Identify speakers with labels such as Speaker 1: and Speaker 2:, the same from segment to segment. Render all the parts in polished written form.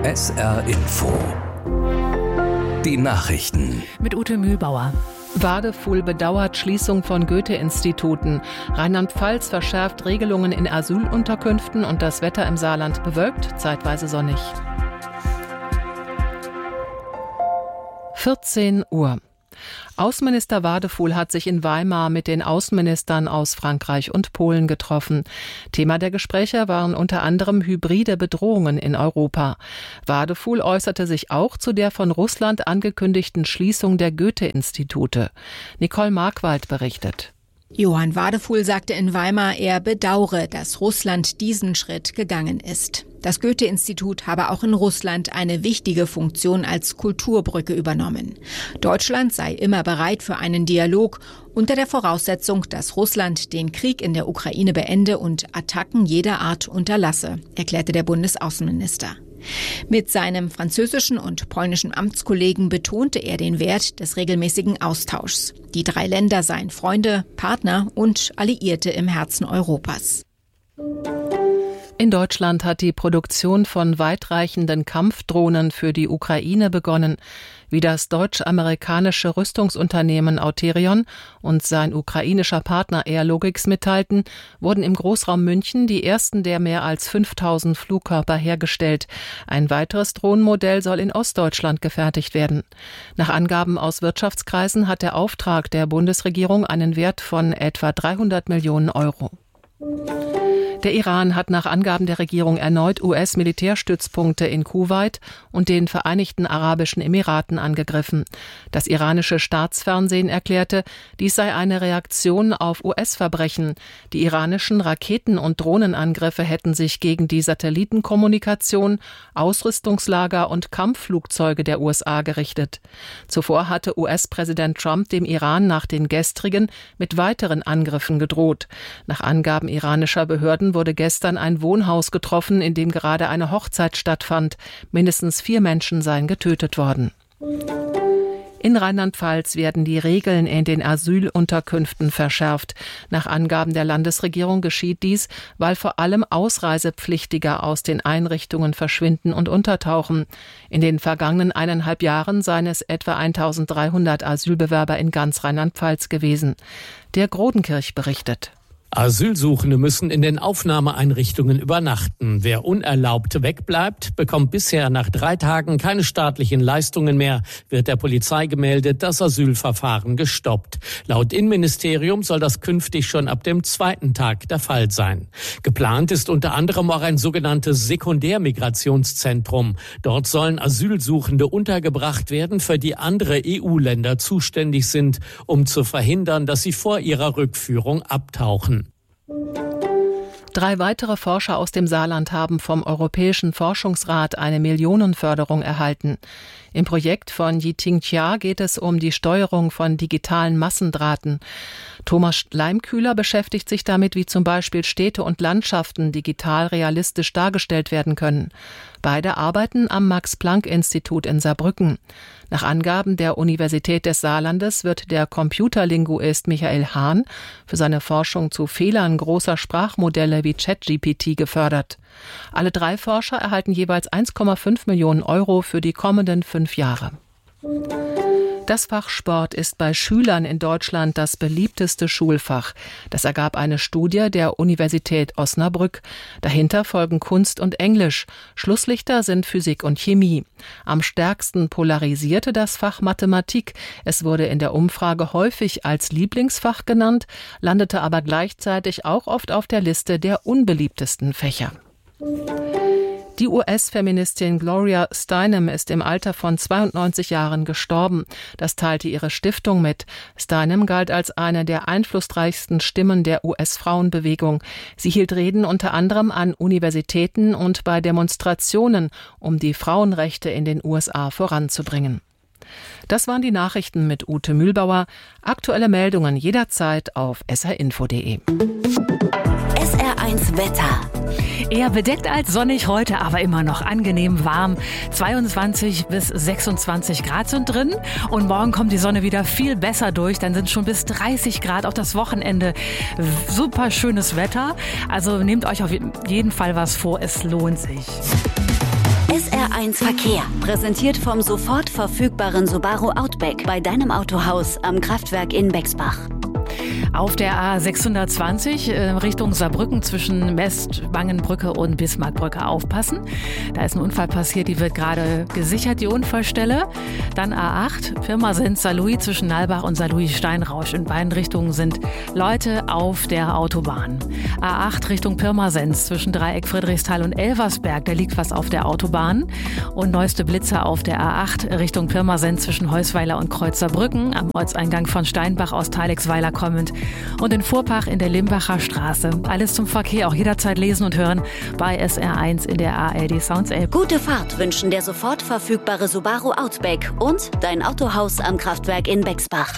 Speaker 1: SR Info. Die Nachrichten.
Speaker 2: Mit Ute Mühlbauer. Wadefuhl bedauert Schließung von Goethe-Instituten. Rheinland-Pfalz verschärft Regelungen in Asylunterkünften und das Wetter im Saarland bewölkt, zeitweise sonnig. 14 Uhr. Außenminister Wadefuhl hat sich in Weimar mit den Außenministern aus Frankreich und Polen getroffen. Thema der Gespräche waren unter anderem hybride Bedrohungen in Europa. Wadefuhl äußerte sich auch zu der von Russland angekündigten Schließung der Goethe-Institute. Nicole Markwald berichtet.
Speaker 3: Johann Wadefuhl sagte in Weimar, er bedauere, dass Russland diesen Schritt gegangen ist. Das Goethe-Institut habe auch in Russland eine wichtige Funktion als Kulturbrücke übernommen. Deutschland sei immer bereit für einen Dialog unter der Voraussetzung, dass Russland den Krieg in der Ukraine beende und Attacken jeder Art unterlasse, erklärte der Bundesaußenminister. Mit seinem französischen und polnischen Amtskollegen betonte er den Wert des regelmäßigen Austauschs. Die 3 Länder seien Freunde, Partner und Alliierte im Herzen Europas.
Speaker 2: In Deutschland hat die Produktion von weitreichenden Kampfdrohnen für die Ukraine begonnen. Wie das deutsch-amerikanische Rüstungsunternehmen Auterion und sein ukrainischer Partner Airlogix mitteilten, wurden im Großraum München die ersten der mehr als 5000 Flugkörper hergestellt. Ein weiteres Drohnenmodell soll in Ostdeutschland gefertigt werden. Nach Angaben aus Wirtschaftskreisen hat der Auftrag der Bundesregierung einen Wert von etwa 300 Millionen Euro. Der Iran hat nach Angaben der Regierung erneut US-Militärstützpunkte in Kuwait und den Vereinigten Arabischen Emiraten angegriffen. Das iranische Staatsfernsehen erklärte, dies sei eine Reaktion auf US-Verbrechen. Die iranischen Raketen- und Drohnenangriffe hätten sich gegen die Satellitenkommunikation, Ausrüstungslager und Kampfflugzeuge der USA gerichtet. Zuvor hatte US-Präsident Trump dem Iran nach den gestrigen mit weiteren Angriffen gedroht. Nach Angaben iranischer Behörden wurde gestern ein Wohnhaus getroffen, in dem gerade eine Hochzeit stattfand. Mindestens 4 Menschen seien getötet worden. In Rheinland-Pfalz werden die Regeln in den Asylunterkünften verschärft. Nach Angaben der Landesregierung geschieht dies, weil vor allem Ausreisepflichtige aus den Einrichtungen verschwinden und untertauchen. In den vergangenen 1,5 Jahren seien es etwa 1300 Asylbewerber in ganz Rheinland-Pfalz gewesen. Der Grodenkirch berichtet.
Speaker 4: Asylsuchende müssen in den Aufnahmeeinrichtungen übernachten. Wer unerlaubt wegbleibt, bekommt bisher nach 3 Tagen keine staatlichen Leistungen mehr, wird der Polizei gemeldet, das Asylverfahren gestoppt. Laut Innenministerium soll das künftig schon ab dem 2. Tag der Fall sein. Geplant ist unter anderem auch ein sogenanntes Sekundärmigrationszentrum. Dort sollen Asylsuchende untergebracht werden, für die andere EU-Länder zuständig sind, um zu verhindern, dass sie vor ihrer Rückführung abtauchen.
Speaker 2: 3 weitere Forscher aus dem Saarland haben vom Europäischen Forschungsrat eine Millionenförderung erhalten. Im Projekt von Yiting Jia geht es um die Steuerung von digitalen Massendrahten. Thomas Leimkühler beschäftigt sich damit, wie zum Beispiel Städte und Landschaften digital realistisch dargestellt werden können. Beide arbeiten am Max-Planck-Institut in Saarbrücken. Nach Angaben der Universität des Saarlandes wird der Computerlinguist Michael Hahn für seine Forschung zu Fehlern großer Sprachmodelle wie ChatGPT gefördert. Alle 3 Forscher erhalten jeweils 1,5 Millionen Euro für die kommenden 5 Jahre. Das Fach Sport ist bei Schülern in Deutschland das beliebteste Schulfach. Das ergab eine Studie der Universität Osnabrück. Dahinter folgen Kunst und Englisch. Schlusslichter sind Physik und Chemie. Am stärksten polarisierte das Fach Mathematik. Es wurde in der Umfrage häufig als Lieblingsfach genannt, landete aber gleichzeitig auch oft auf der Liste der unbeliebtesten Fächer. Die US-Feministin Gloria Steinem ist im Alter von 92 Jahren gestorben. Das teilte ihre Stiftung mit. Steinem galt als eine der einflussreichsten Stimmen der US-Frauenbewegung. Sie hielt Reden unter anderem an Universitäten und bei Demonstrationen, um die Frauenrechte in den USA voranzubringen. Das waren die Nachrichten mit Ute Mühlbauer. Aktuelle Meldungen jederzeit auf srinfo.de.
Speaker 5: SR1 Wetter.
Speaker 6: Eher bedeckt als sonnig heute, aber immer noch angenehm warm. 22 bis 26 Grad sind drin und morgen kommt die Sonne wieder viel besser durch. Dann sind schon bis 30 Grad, auch das Wochenende. Super schönes Wetter. Also nehmt euch auf jeden Fall was vor, es lohnt sich.
Speaker 5: SR1 Verkehr, präsentiert vom sofort verfügbaren Subaru Outback bei deinem Autohaus am Kraftwerk in Bexbach.
Speaker 6: Auf der A620 Richtung Saarbrücken zwischen Westwangenbrücke und Bismarckbrücke aufpassen. Da ist ein Unfall passiert, die wird gerade gesichert, die Unfallstelle. Dann A8, Pirmasens-Saarlouis zwischen Nalbach und Saarlouis-Steinrausch. In beiden Richtungen sind Leute auf der Autobahn. A8 Richtung Pirmasens zwischen Dreieck Friedrichsthal und Elversberg, da liegt was auf der Autobahn. Und neueste Blitzer auf der A8 Richtung Pirmasens zwischen Heusweiler und Kreuzerbrücken am Ortseingang von Steinbach aus Thalexweiler kommend. Und in Vorpach in der Limbacher Straße. Alles zum Verkehr, auch jederzeit lesen und hören bei SR1 in der ARD Sounds App.
Speaker 5: Gute Fahrt wünschen der sofort verfügbare Subaru Outback und dein Autohaus am Kraftwerk in Bexbach.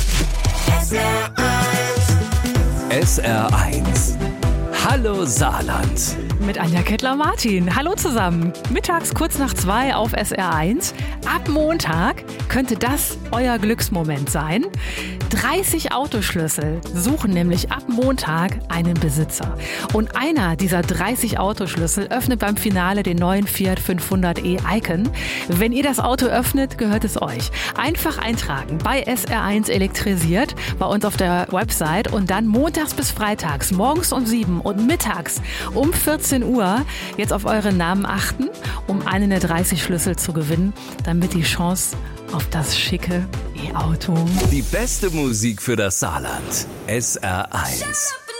Speaker 1: SR1. Hallo Saarland.
Speaker 6: Mit Anja Kettler-Martin. Hallo zusammen. Mittags kurz nach 2 auf SR1. Ab Montag könnte das euer Glücksmoment sein. 30 Autoschlüssel suchen nämlich ab Montag einen Besitzer. Und einer dieser 30 Autoschlüssel öffnet beim Finale den neuen Fiat 500e Icon. Wenn ihr das Auto öffnet, gehört es euch. Einfach eintragen bei SR1 elektrisiert bei uns auf der Website und dann montags bis freitags, morgens um 7 und mittags um 14 Uhr jetzt auf euren Namen achten, um einen der 30 Schlüssel zu gewinnen, damit die Chance auf das schicke E-Auto.
Speaker 1: Die beste Musik für das Saarland. SR1.